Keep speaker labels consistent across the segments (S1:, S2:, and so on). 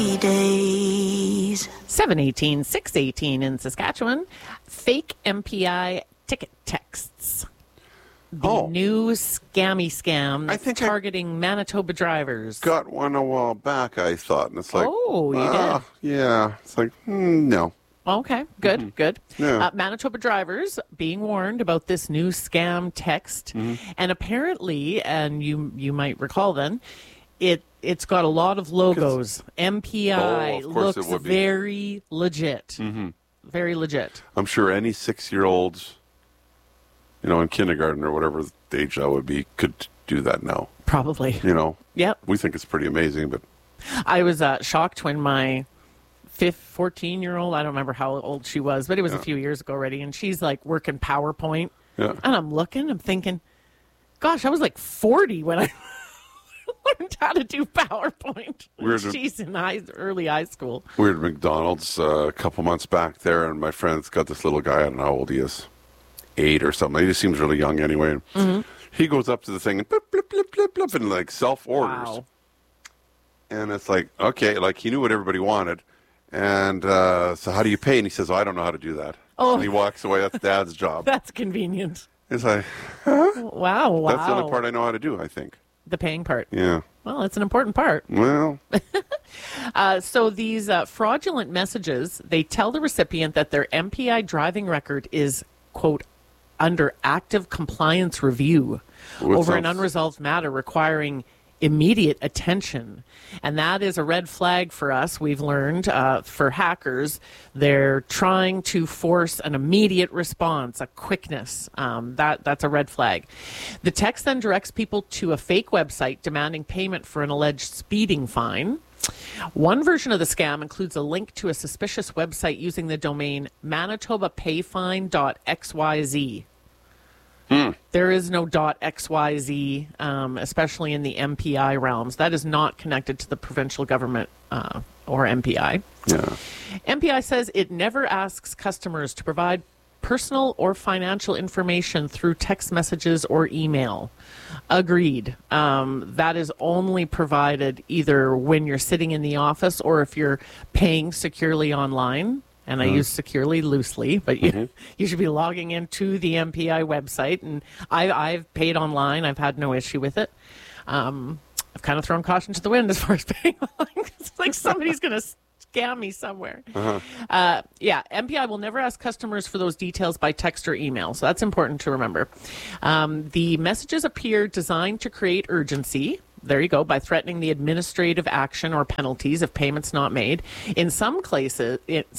S1: Days.
S2: 718, 618 in Saskatchewan. Fake MPI ticket texts. The new scam
S3: I
S2: that's
S3: think
S2: targeting Manitoba drivers.
S3: Got one a while back, I thought, and it's like,
S2: Oh, you did?
S3: Yeah, it's like, no.
S2: Okay, good, good.
S3: Yeah.
S2: Manitoba drivers being warned about this new scam text. And apparently, and you might recall then, it's got a lot of logos. MPI
S3: of course it
S2: looks
S3: would be.
S2: very legit. Very legit.
S3: I'm sure any 6-year-olds, in kindergarten or whatever the age that would be, could do that now.
S2: Probably. Yep.
S3: We think it's pretty amazing, but
S2: I was shocked when my 14-year-old, I don't remember how old she was, but it was a few years ago already, and she's like working PowerPoint.
S3: Yeah.
S2: And I'm thinking, gosh, I was like 40 when I learned how to do PowerPoint. She's in early high school.
S3: we were at McDonald's a couple months back there, and my friend's got this little guy, I don't know how old he is, 8 or something. He just seems really young anyway. He goes up to the thing and blip, blip, blip, blip, blip, and like self-orders.
S2: Wow.
S3: And it's like, okay, like he knew what everybody wanted. And so how do you pay? And he says, I don't know how to do that.
S2: Oh.
S3: And he walks away. That's Dad's job.
S2: That's convenient.
S3: It's like,
S2: Wow.
S3: that's the only part I know how to do, I think.
S2: The paying part.
S3: Yeah.
S2: Well, it's an important part.
S3: Well,
S2: So these fraudulent messages, they tell the recipient that their MPI driving record is, quote, under active compliance review over an unresolved matter requiring immediate attention. And that is a red flag for us. We've learned for hackers, they're trying to force an immediate response, a quickness. That's a red flag. The text then directs people to a fake website demanding payment for an alleged speeding fine. One version of the scam includes a link to a suspicious website using the domain manitobapayfine.xyz. There is no .xyz, especially in the MPI realms. That is not connected to the provincial government or MPI.
S3: yeah.
S2: MPI says it never asks customers to provide personal or financial information through text messages or email. Agreed. That is only provided either when you're sitting in the office or if you're paying securely online. And I use securely loosely, but you should be logging into the MPI website. And I've paid online. I've had no issue with it. I've kind of thrown caution to the wind as far as paying online. It's like somebody's going to scam me somewhere. MPI will never ask customers for those details by text or email. So that's important to remember. The messages appear designed to create urgency. There you go, by threatening the administrative action or penalties if payments not made. In some cases,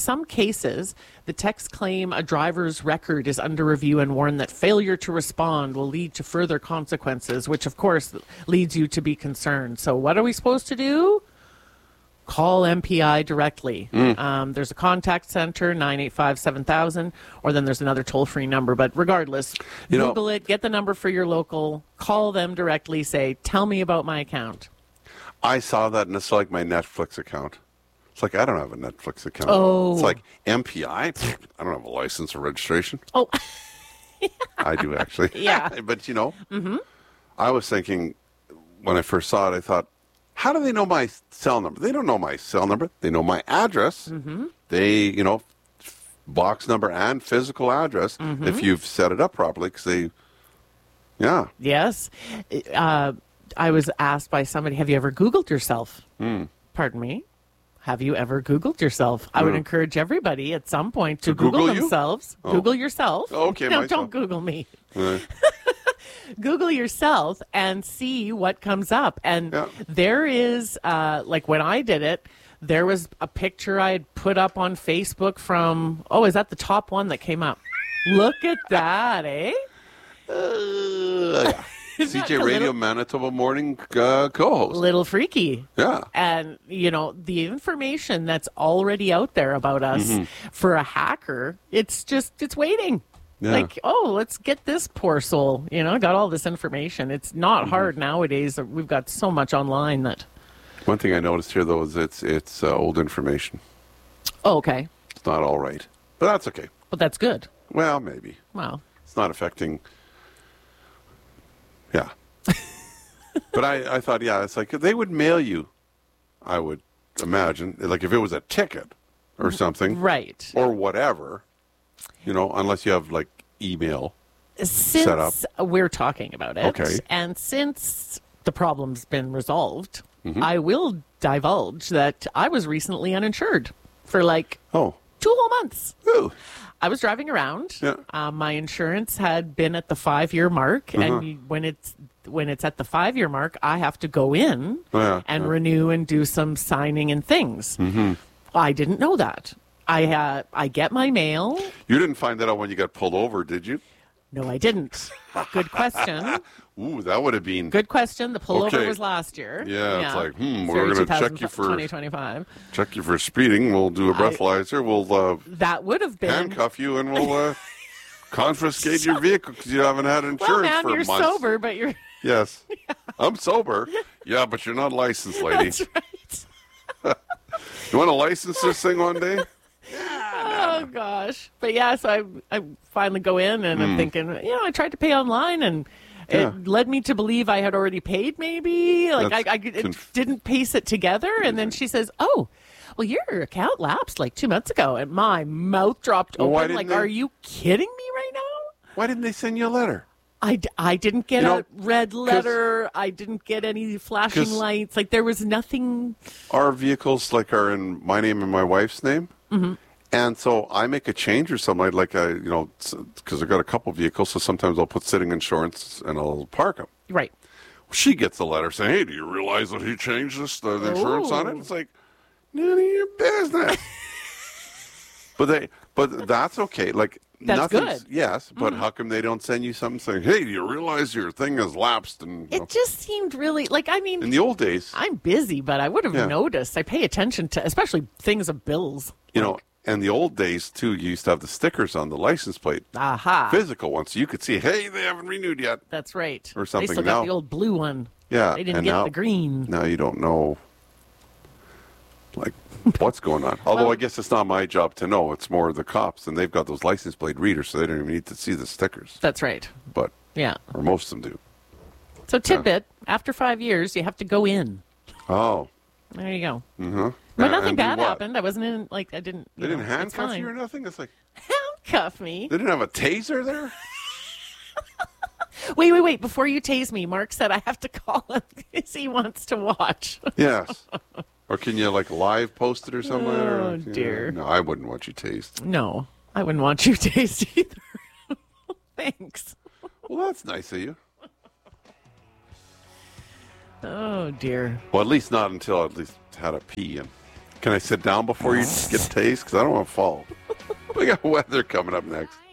S2: the texts claim a driver's record is under review and warn that failure to respond will lead to further consequences, which of course leads you to be concerned. So what are we supposed to do? Call MPI directly. There's a contact center, 985-7000, or then there's another toll-free number. But regardless, Google it, get the number for your local, call them directly, say, tell me about my account.
S3: I saw that, and it's like my Netflix account. It's like, I don't have a Netflix account.
S2: Oh.
S3: It's like, MPI? I don't have a license or registration.
S2: Oh.
S3: I do, actually.
S2: Yeah.
S3: But, I was thinking, when I first saw it, I thought, how do they know my cell number? They don't know my cell number. They know my address. They, box number and physical address if you've set it up properly. Because
S2: Yes. I was asked by somebody, have you ever Googled yourself? Pardon me? Have you ever Googled yourself? I would encourage everybody at some point to Google themselves.
S3: Oh.
S2: Google yourself.
S3: Oh, okay,
S2: No,
S3: myself.
S2: don't Google me. Google yourself and see what comes up. And there is, like when I did it, there was a picture I had put up on Facebook from, is that the top one that came up? Look at that, eh?
S3: CJ Radio Manitoba Morning co-host.
S2: Little freaky.
S3: Yeah.
S2: And, the information that's already out there about us for a hacker, it's waiting.
S3: Yeah.
S2: Like, let's get this poor soul, got all this information. It's not hard nowadays. We've got so much online that.
S3: One thing I noticed here, though, is it's old information.
S2: Oh, okay.
S3: It's not all right. But that's okay.
S2: But that's good.
S3: Well, maybe.
S2: Wow.
S3: It's not affecting. Yeah. But I thought, it's like they would mail you. I would imagine, like if it was a ticket or something,
S2: Right.
S3: or whatever, unless you have like email set up.
S2: Since we're talking about it,
S3: Okay.
S2: and since the problem's been resolved,
S3: Mm-hmm.
S2: I will divulge that I was recently uninsured for like
S3: Oh,
S2: 2 whole months.
S3: ooh.
S2: I was driving around.
S3: Yeah.
S2: My insurance had been at the 5-year mark,
S3: Uh-huh.
S2: and when it's at the 5-year mark, I have to go in
S3: Yeah,
S2: and
S3: yeah.
S2: renew and do some signing and things. Mm-hmm. I didn't know that. I get my mail.
S3: You didn't find that out when you got pulled over, did you?
S2: No, I didn't. Good question.
S3: Ooh, that would have been.
S2: Good question. The pullover
S3: Okay.
S2: was last year.
S3: Yeah, it's like,
S2: It's
S3: we're
S2: very
S3: going to check you for
S2: 2025.
S3: check you for speeding. We'll do a breathalyzer. We'll
S2: That would have been.
S3: handcuff you and we'll confiscate your vehicle because you haven't had insurance
S2: Well, man,
S3: for
S2: you're
S3: months.
S2: sober, but you're.
S3: Yes, I'm sober. Yeah, but you're not licensed, lady.
S2: That's right.
S3: You want to license this thing one day?
S2: Oh gosh, but yeah, so I finally go in and I'm thinking, I tried to pay online and
S3: Yeah.
S2: it led me to believe I had already paid. Maybe like
S3: That's
S2: it didn't piece it together, and then she says, "Oh, well, your account lapsed like 2 months ago," and my mouth dropped
S3: Well, why
S2: open.
S3: didn't
S2: Like,
S3: they-
S2: are you kidding me right now?
S3: Why didn't they send you a letter?
S2: I didn't get a red
S3: 'cause-
S2: letter. I didn't get any flashing
S3: 'cause-
S2: lights. Like there was nothing.
S3: Our vehicles are in my name and my wife's name. Mm-hmm. And so I make a change or something because I've got a couple vehicles, so sometimes I'll put sitting insurance and I'll park them.
S2: Right.
S3: She gets a letter saying, "Hey, do you realize that he changed the insurance on it?"
S2: Ooh.
S3: It's like, none of your business. but that's okay. Like
S2: That's
S3: nothing's,
S2: good.
S3: yes, but how come they don't send you something saying, "Hey, do you realize your thing has lapsed?" And
S2: It just seemed really like
S3: in the old days,
S2: I'm busy, but I would have
S3: Yeah.
S2: noticed. I pay attention to, especially things of bills.
S3: in the old days too, you used to have the stickers on the license plate,
S2: Aha.
S3: physical ones, so you could see, "Hey, they haven't renewed yet."
S2: That's right.
S3: Or something
S2: They still
S3: now.
S2: got the old blue one.
S3: Yeah,
S2: They didn't
S3: and
S2: get
S3: now-
S2: the green.
S3: Now you don't know, like, what's going on. Although I guess it's not my job to know. It's more the cops, and they've got those license plate readers, so they don't even need to see the stickers.
S2: That's right.
S3: But
S2: Yeah.
S3: or most of them do.
S2: So tidbit, after 5 years, you have to go in.
S3: Oh,
S2: There you go.
S3: mm-hmm.
S2: But nothing bad happened. I wasn't in, I didn't.
S3: They didn't
S2: it's
S3: handcuff
S2: fine.
S3: you or nothing. It's like
S2: Handcuff me.
S3: they didn't have a taser there.
S2: Wait. Before you tase me, Mark said I have to call him because he wants to watch.
S3: Yes. Or can you live post it or something?
S2: Oh, dear.
S3: No, I wouldn't want you tased.
S2: No, I wouldn't want you tased either. Thanks.
S3: Well, that's nice of you.
S2: Oh, dear.
S3: Well, at least not until I at least had a pee. And can I sit down before you get tased? Because I don't want to fall. We got weather coming up next.